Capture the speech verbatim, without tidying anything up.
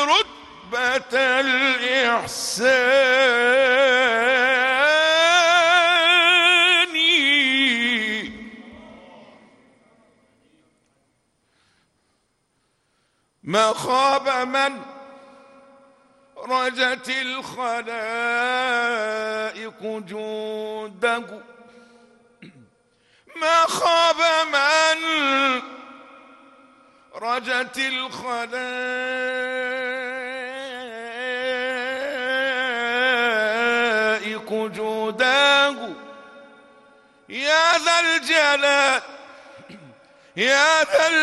رتبة الإحسان. ما خاب من رجت الخلائق جوده، ما خاب من رجت الخلائق جوده. يا ذا الجلال يا ذا